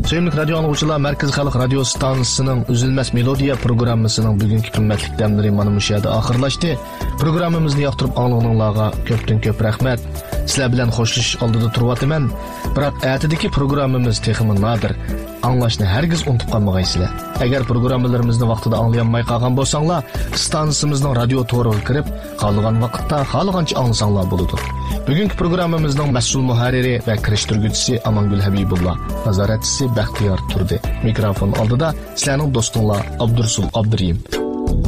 Sevimli radyo anlıqçılar, Merkez Xalq Radio Stansiyasının Üzülməz Melodiya programmasının bugünkü qimmatli dəmləri mana bu yerdə axırlaşdı. Proqramımızı yaxtırıb anlığınızlarga köpdən köp rəhmət. Sizlər bilan xoşluş aldıda turvatıman. Biroq ətidəki proqramımız texmi nadir. Anlaşını hərgiz unutub qalmağaysızlar. Əgər proqramlarımızı vaxtında anlayanmay qalğan bolsanglar, stansiyamızın radio toruğa kirib, qalğan vaqtda qalğanca anlasanlar boludu. Bugünkü proqramımızın məsul muharriri və kirişdirgüçüsü Amangül Habibullah, nazaratçısı Baxtiyar Turdi. Mikrofon aldıda sizlərning dostunlar Abdursul Abduriyim.